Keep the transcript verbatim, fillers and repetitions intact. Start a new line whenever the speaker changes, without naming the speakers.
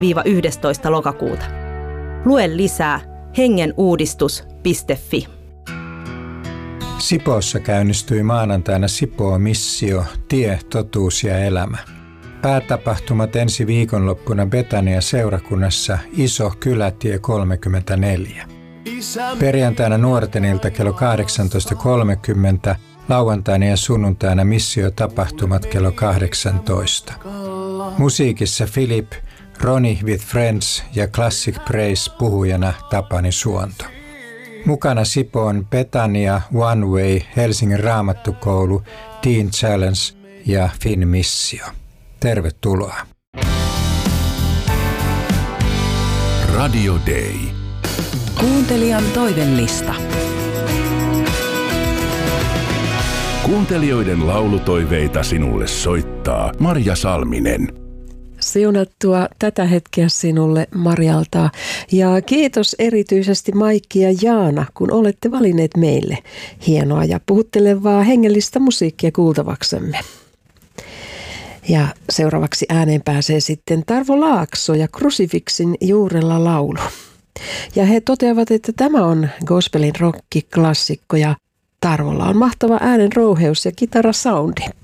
yhdestoista lokakuuta. Lue lisää hengenuudistus piste fi.
Sipoossa käynnistyi maanantaina Sipoo-missio, tie, totuus ja elämä. Päätapahtumat ensi viikonloppuna Betania-seurakunnassa Iso Kylätie kolmekymmentäneljä. Perjantaina nuorten ilta kello kahdeksantoista kolmekymmentä, lauantaina ja sunnuntaina missiotapahtumat kello kahdeksantoista. Musiikissa Philip, Ronnie with Friends ja Classic Praise puhujana Tapani Suonto. Mukana Sipoon Betania, One Way, Helsingin Raamattukoulu, Teen Challenge ja Finn Missio. Tervetuloa.
Radio Day.
Kuuntelijan toivellista.
Kuuntelijoiden laulutoiveita sinulle soittaa Marja Salminen.
Siunattua tätä hetkeä sinulle Marjalta ja kiitos erityisesti Maikki ja Jaana, kun olette valinneet meille hienoa ja puhuttelevaa hengellistä musiikkia kuultavaksemme. Ja seuraavaksi ääneen pääsee sitten Tarvo Laakso ja Crucifixin Juurella laulu. Ja he toteavat, että tämä on gospelin rock-klassikko ja Tarvolla on mahtava äänen rouheus ja kitarasoundi.